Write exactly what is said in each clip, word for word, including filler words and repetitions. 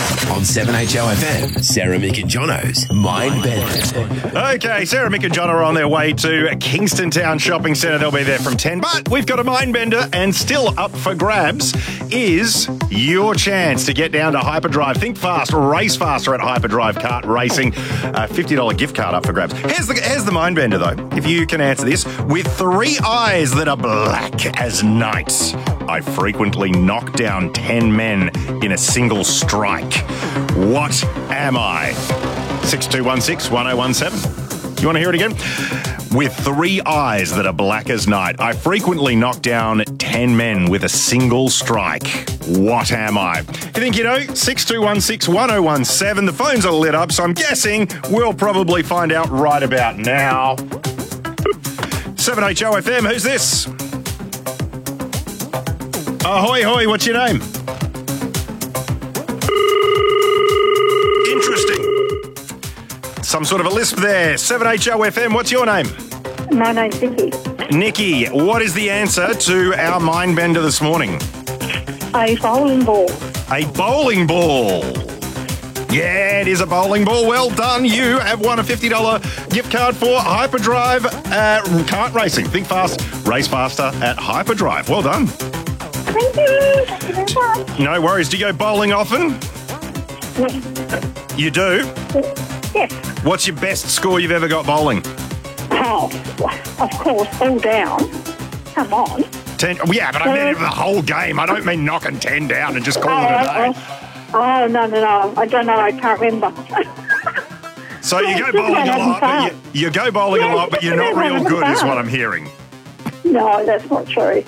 On seven H O F M, Sarah, Mick and Jono's Mind Bender. Okay, Sarah, Mick and John are on their way to Kingston Town Shopping Centre. They'll be there from ten. But we've got a Mind Bender, and still up for grabs is your chance to get down to Hyperdrive. Think fast, race faster at Hyperdrive Kart Racing. A fifty dollars gift card up for grabs. Here's the, here's the Mind Bender, though. If you can answer this. With three eyes that are black as night, I frequently knock down ten men in a single strike. What am I? six two one six, one oh one seven. You want to hear it again? With three eyes that are black as night, I frequently knock down ten men with a single strike. What am I? If you think you know, six two one six, one oh one seven. The phones are lit up, so I'm guessing we'll probably find out right about now. seven H O F M, who's this? Ahoy, hoy, what's your name? Interesting. Some sort of a lisp there. seven H O F M, what's your name? My name's Nikki. Nikki, what is the answer to our Mind Bender this morning? A bowling ball. A bowling ball. Yeah, it is a bowling ball. Well done. You have won a fifty dollars gift card for Hyperdrive uh, Kart Racing. Think fast, race faster at Hyperdrive. Well done. Thank you. Thank you very much. No worries. Do you go bowling often? Yes. You do? Yes. What's your best score you've ever got bowling? Oh, of course, all down. Come on. Ten. Yeah, but I mean the whole game. I don't mean knocking ten down and just call it a day. Oh, no, no, no. I don't know. I can't remember. So you go bowling a lot, but you, you go bowling a lot, but you're not real good, is what I'm hearing. No, that's not true.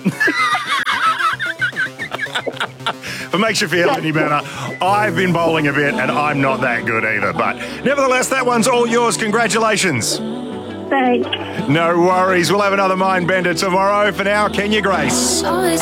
If it makes you feel any better, I've been bowling a bit and I'm not that good either. But nevertheless, that one's all yours. Congratulations. Thanks. No worries. We'll have another Mind Bender tomorrow. For now, Kenya Grace.